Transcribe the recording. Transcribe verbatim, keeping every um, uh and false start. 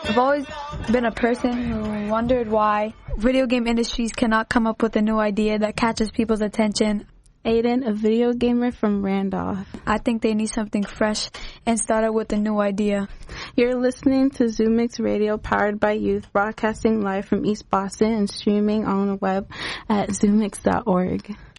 I've always been a person who wondered why video game industries cannot come up with a new idea that catches people's attention. Aiden, a video gamer from Randolph. I think they need something fresh and started with a new idea. You're listening to ZooMix Radio, powered by youth, broadcasting live from East Boston and streaming on the web at zoomix dot org.